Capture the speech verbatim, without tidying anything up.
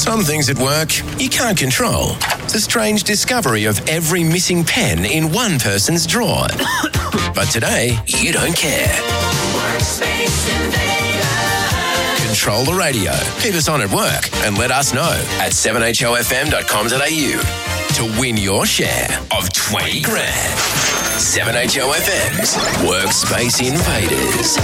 Some things at work you can't control. The strange discovery of every missing pen in one person's drawer. But today, you don't care. Workspace Invader. Control the radio. Keep us on at work and let us know at seven h o f m dot com dot a u to win your share of twenty grand. seven H O F M's Workspace Invaders.